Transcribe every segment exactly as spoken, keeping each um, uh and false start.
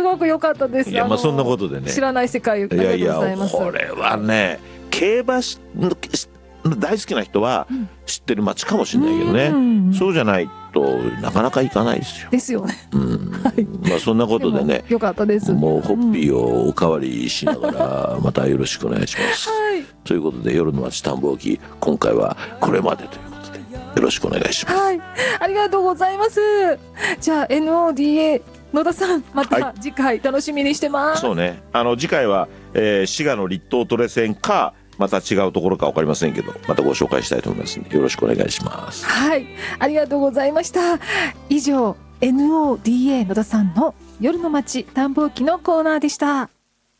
ごく良かったです。 いやまあそんなことでね、 知らない世界ありがとうございます。 いやいやこれはね競馬し大好きな人は知ってる街かもしれないけどね、うん、そうじゃないとなかなか行かないですよ。 ですよね。 うん、はい、まあそんなことでね。 よかったです。 もうホッピーをおかわりしながらまたよろしくお願いします。はい、ということで夜の街探訪記今回はこれまでということでよろしくお願いします。 はい、ありがとうございます。じゃあ エヌオーディーエー 野田さんまた次回楽しみにしてます。 はい、そうね、あの次回は、えー、滋賀の立東トレセンかまた違うところか分かりませんけどまたご紹介したいと思いますのでよろしくお願いします。 はい、ありがとうございました。以上 エヌオーディーエー 野田さんの夜の街探訪記のコーナーでした。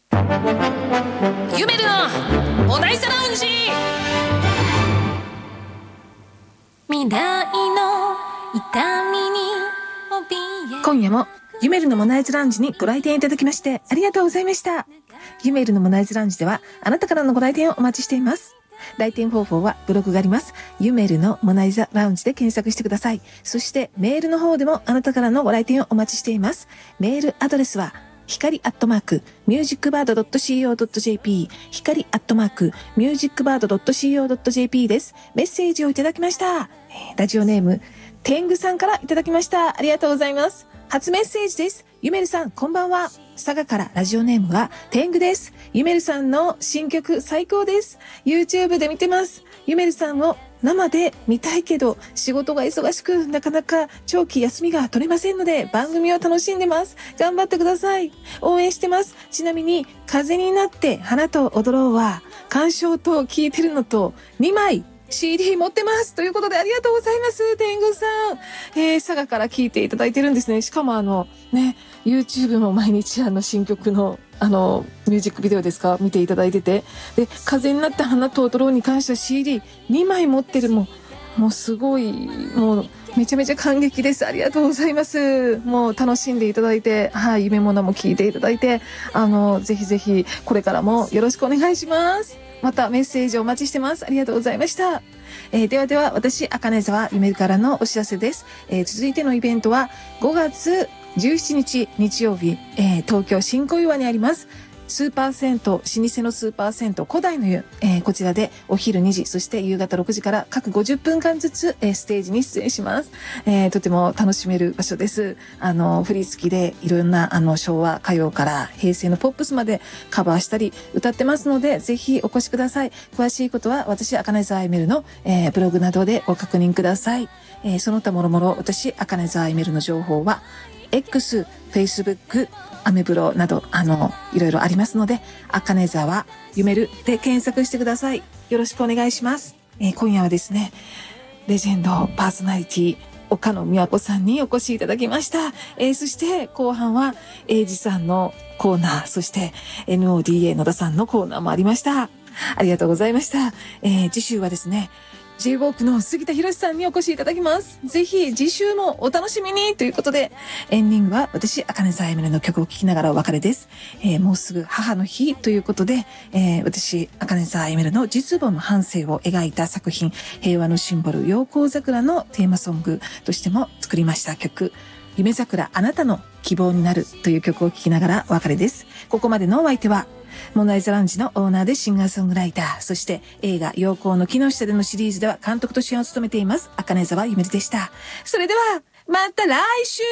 ゆめるのお題ザラウンジ、未来の痛みに怯え、 今夜もユメルのモナイズラウンジにご来店いただきましてありがとうございました。ユメルのモナイズラウンジではあなたからのご来店をお待ちしています。来店方法はブログがあります。ユメルのモナイザラウンジで検索してください。そしてメールの方でもあなたからのご来店をお待ちしています。メールアドレスは光アットマークミュージックバードドットシーオードットジェーピー 光アットマークミュージックバードドットシーオードットジェーピー です。メッセージをいただきました。ラジオネーム天狗さんからいただきました。ありがとうございます。初メッセージです。ゆめるさんこんばんは。佐賀からラジオネームは天狗です。ゆめるさんの新曲最高です。 YouTube で見てます。ゆめるさんを生で見たいけど仕事が忙しくなかなか長期休みが取れませんので番組を楽しんでます。頑張ってください。応援してます。ちなみに風になって花と踊ろうは鑑賞と聞いてるのとにまいシーディー 持ってますということでありがとうございます。天狗さん、えー、佐賀から聞いていただいてるんですね。しかもあのね YouTube も毎日あの新曲のあのミュージックビデオですか見ていただいてて、で風になった花と踊ろうに関しては シーディーに 枚持ってる、もうもうすごいもうめちゃめちゃ感激です。ありがとうございます。もう楽しんでいただいて、はい、夢ものも聞いていただいて、あのぜひぜひこれからもよろしくお願いします。またメッセージお待ちしてます。ありがとうございました。えー、ではでは私茜沢ゆめるからのお知らせです。えー、続いてのイベントはごがつじゅうしちにち日曜日、えー、東京新小岩にありますスーパー銭湯、老舗のスーパー銭湯古代の湯、えー、こちらでお昼にじそして夕方ろくじから各ごじゅっぷんかんずつ、えー、ステージに出演します。えー、とても楽しめる場所です。あの振り付きでいろんなあの昭和歌謡から平成のポップスまでカバーしたり歌ってますのでぜひお越しください。詳しいことは私茜沢ゆめるの、えー、ブログなどでご確認ください。えー、その他もろもろ私茜沢ゆめるの情報は X、Facebook、アメブロなどあのいろいろありますので茜沢ゆめるで検索してください。よろしくお願いします。えー、今夜はですねレジェンドパーソナリティ岡野美和子さんにお越しいただきました。えー、そして後半は英二さんのコーナー、そして エヌオーディーエー 野田さんのコーナーもありました。ありがとうございました。えー、次週はですねジェイウォーク の杉田博さんにお越しいただきます。ぜひ次週もお楽しみにということで、エンディングは私茜沢ゆめるの曲を聴きながらお別れです。えー、もうすぐ母の日ということで、えー、私茜沢ゆめるの実母の半生を描いた作品、平和のシンボル陽光桜のテーマソングとしても作りました曲、夢桜あなたの希望になるという曲を聴きながらお別れです。ここまでのお相手はモナイザラウンジのオーナーでシンガーソングライター、そして映画陽光の木の下でのシリーズでは監督と主演を務めています茜沢ゆめるでした。それではまた来週。